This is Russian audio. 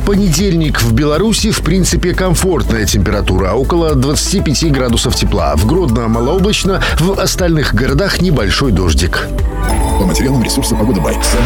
понедельник в Беларуси в принципе комфортная температура, около 25 градусов тепла. В Гродно малооблачно, в остальных городах небольшой дождик. По материалам ресурса «Погода Бай».